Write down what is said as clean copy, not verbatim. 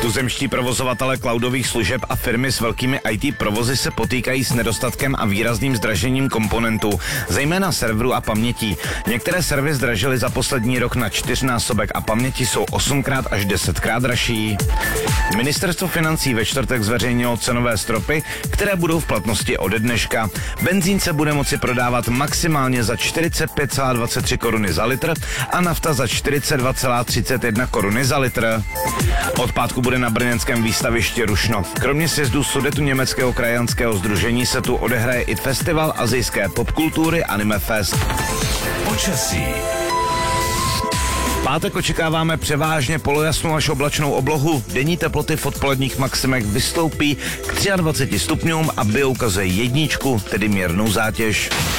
Tuzemští provozovatele cloudových služeb a firmy s velkými IT provozy se potýkají s nedostatkem a výrazným zdražením komponentů, zejména serverů a pamětí. Některé servery zdražily za poslední rok na 4násobek a paměti jsou 8x až 10x dražší. Ministerstvo financí ve čtvrtek zveřejnilo cenové stropy, které budou v platnosti ode dneška. Benzín se bude moci prodávat maximálně za 45,23 koruny za litr a nafta za 42,31 koruny za litr. Od pátku bude na brněnském výstavišti rušno. Kromě sjezdu Sudetu německého krajanského sdružení se tu odehraje i festival asijské popkultury Anime Fest. Počasí. V pátek očekáváme převážně polojasnou až oblačnou oblohu. Denní teploty v odpoledních maximech vystoupí k 23 stupňům a bio ukazuje jedničku, tedy mírnou zátěž.